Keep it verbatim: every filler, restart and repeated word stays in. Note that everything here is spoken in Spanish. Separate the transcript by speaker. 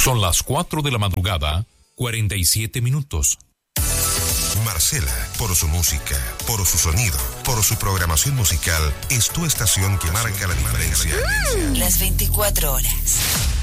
Speaker 1: Son las cuatro de la madrugada, cuarenta y siete minutos.
Speaker 2: Marcela, por su música, por su sonido, por su programación musical, es tu estación que marca la diferencia.
Speaker 3: Mm, las veinticuatro horas.